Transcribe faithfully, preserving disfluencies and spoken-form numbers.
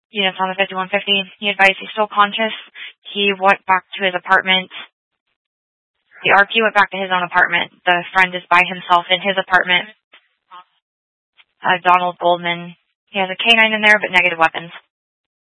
Units on the fifty-one fifty. He advised he's still conscious. He went back to his apartment. The R P went back to his own apartment. The friend is by himself in his apartment. Uh, Donald Goldman. He has a canine in there, but negative weapons.